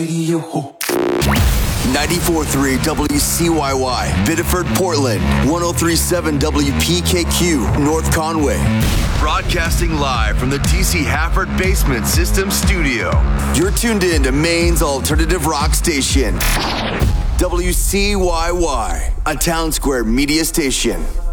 94.3 WCYY, Biddeford, Portland. 103.7 WPKQ, North Conway. Broadcasting live from the DC Hafford Basement System Studio. You're tuned in to Maine's alternative rock station. WCYY, a Town Square media station.